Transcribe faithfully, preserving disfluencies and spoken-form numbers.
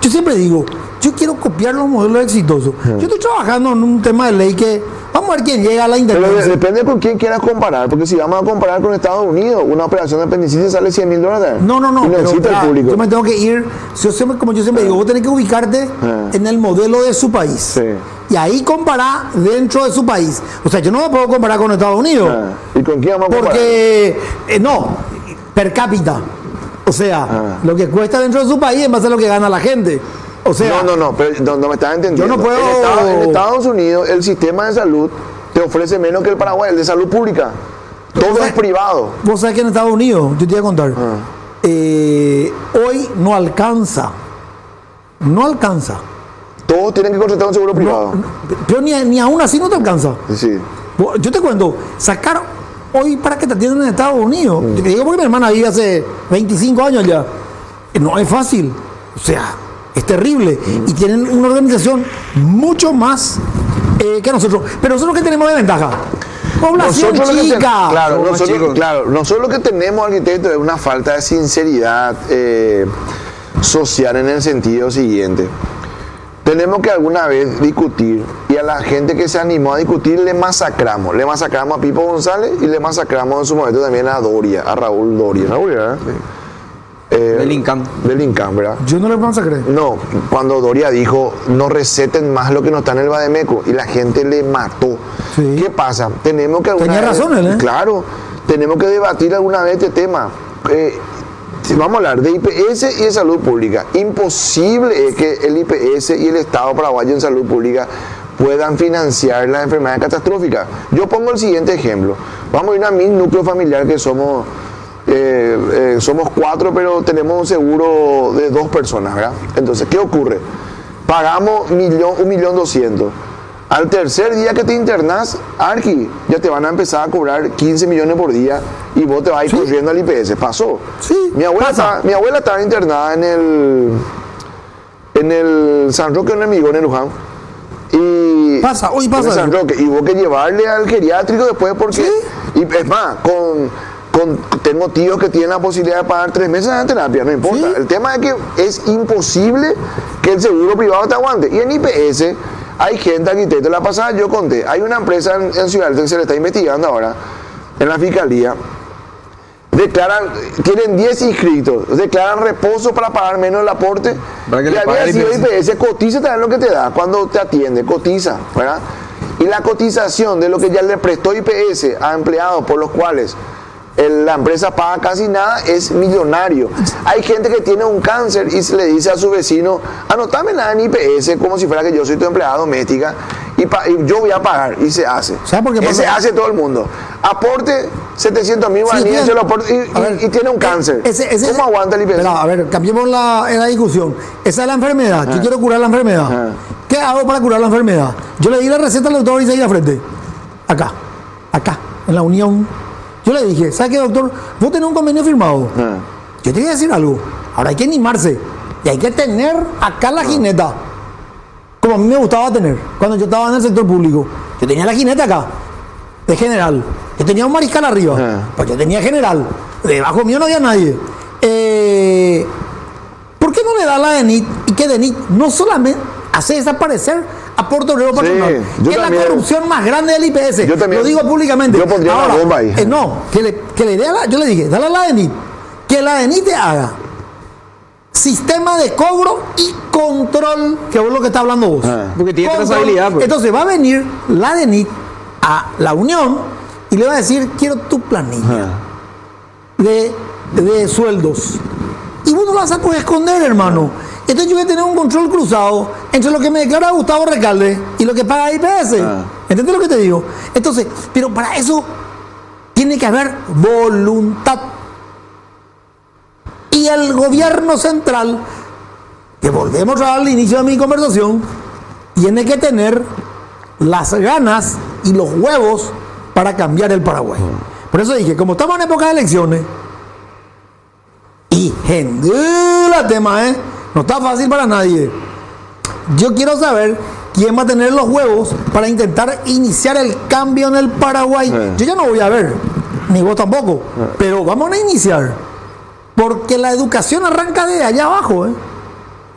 yo siempre digo, yo quiero copiar los modelos exitosos. Sí. Yo estoy trabajando en un tema de ley que vamos a ver quién llega a la intendencia. Pero depende con quién quieras comparar, porque si vamos a comparar con Estados Unidos, una operación de apendicitis sale cien mil dólares. No, no, no. Y necesita pero, el público. Yo me tengo que ir, yo siempre, como yo siempre digo, vos tenés que ubicarte ah. en el modelo de su país. Sí. Y ahí comparar dentro de su país. O sea, yo no me puedo comparar con Estados Unidos. Ah. ¿Y con quién vamos a comparar? Porque, eh, no, per cápita. O sea, ah. lo que cuesta dentro de su país en base a lo que gana la gente. O sea, no, no, no, pero no, no me estás entendiendo. Yo no puedo... En Estados, en Estados Unidos el sistema de salud te ofrece menos que el Paraguay, el de salud pública. Todo es privado. Vos sabés que en Estados Unidos, yo te voy a contar, ah. eh, hoy no alcanza, no alcanza. Todos tienen que contratar un seguro privado. No, no, pero ni, ni aún así no te alcanza. Sí. Yo te cuento, sacar hoy para que te atiendan en Estados Unidos, mm. te digo porque mi hermana vive hace veinticinco años ya, no es fácil. O sea, es terrible. Mm. Y tienen una organización mucho más eh, que nosotros. Pero nosotros, ¿qué tenemos de ventaja? Población nosotros chica. Ten, claro, nosotros, claro, nosotros lo que tenemos, arquitecto, es una falta de sinceridad eh, social en el sentido siguiente. Tenemos que alguna vez discutir, y a la gente que se animó a discutir le masacramos. Le masacramos a Pipo González y le masacramos en su momento también a Doria, a Raúl Doria. Raúl, ¿verdad? Sí. Eh, del INCAM. Del INCAM, ¿verdad? Yo no le masacré. No, cuando Doria dijo, no receten más lo que no está en el Bademeco, y la gente le mató. Sí. ¿Qué pasa? Tenemos que... Tenía vez, razón él, ¿eh? Claro, tenemos que debatir alguna vez este tema. Eh, Vamos a hablar de I P S y de salud pública. Imposible es que el I P S y el Estado paraguayo en salud pública puedan financiar las enfermedades catastróficas. Yo pongo el siguiente ejemplo. Vamos a ir a mi núcleo familiar, que somos, eh, eh, somos cuatro, pero tenemos un seguro de dos personas, ¿verdad? Entonces, ¿qué ocurre? Pagamos millón, un millón doscientos. Al tercer día que te internas, Arqui, ya te van a empezar a cobrar quince millones por día y vos te vas a ir ¿sí? corriendo al I P S. Pasó. Sí, mi abuela estaba, mi abuela estaba internada en el en el San Roque en el Migón en Luján. Y pasa, hoy pasa. En San Roque. Y hubo que llevarle al geriátrico después porque ¿sí? Y es más, con, con tengo tíos que tienen la posibilidad de pagar tres meses de terapia, no importa. ¿Sí? El tema es que es imposible que el seguro privado te aguante. Y en I P S hay gente, arquitecto, la pasada yo conté, hay una empresa en, en Ciudad que se le está investigando ahora, en la fiscalía, declaran, tienen diez inscritos, declaran reposo para pagar menos el aporte, para que y había sido I P S, cotiza también lo que te da cuando te atiende, cotiza, ¿verdad? Y la cotización de lo que ya le prestó I P S a empleados por los cuales el, la empresa paga casi nada, es millonario. Hay gente que tiene un cáncer y se le dice a su vecino, anotame nada en I P S como si fuera que yo soy tu empleada doméstica y, pa, y yo voy a pagar, y se hace. ¿Sabes por qué? Se hace todo el mundo. Aporte setecientos mil guaraníes sí, y, y, y tiene un cáncer. Ese, ese, ¿cómo aguanta el I P S? Pero, a ver, cambiemos la, la discusión. Esa es la enfermedad. Ah. Yo quiero curar la enfermedad. Ah. ¿Qué hago para curar la enfermedad? Yo le di la receta al doctor y se a frente. Acá, acá, en la Unión. Yo le dije, ¿sabes qué, doctor? Vos tenés un convenio firmado. Ah. Yo te voy a decir algo. Ahora hay que animarse. Y hay que tener acá la ah. jineta. Como a mí me gustaba tener. Cuando yo estaba en el sector público. Yo tenía la jineta acá. De general. Yo tenía un mariscal arriba. Ah. Pues yo tenía general. Debajo mío no había nadie. Eh, ¿Por qué no le da la D E N I T? Y que D E N I T no solamente hace desaparecer aporte obrero patronal. Sí, es también, la corrupción más grande del I P S. Yo también, lo digo públicamente. Yo pondría Ahora, una bomba ahí. Eh, no, que le, que le dé a la, yo le dije, dale a la D E N I T. Que la D E N I T haga sistema de cobro y control, que es lo que está hablando vos. Ah, porque tiene trazabilidad. Pues. Entonces va a venir la D E N I T a la Unión y le va a decir, quiero tu planilla ah. de, de sueldos. Y vos no la vas a poder esconder, hermano. Entonces yo voy a tener un control cruzado entre lo que me declara Gustavo Recalde y lo que paga I P S. Ah. ¿Entiendes lo que te digo? Entonces, pero para eso tiene que haber voluntad. Y el gobierno central, que volvemos al inicio de mi conversación, tiene que tener las ganas y los huevos para cambiar el Paraguay. Por eso dije, como estamos en época de elecciones, y gente, el tema, ¿eh? No está fácil para nadie. Yo quiero saber quién va a tener los huevos para intentar iniciar el cambio en el Paraguay. Eh. Yo ya no voy a ver, ni vos tampoco, eh. pero vamos a iniciar. Porque la educación arranca de allá abajo, ¿eh?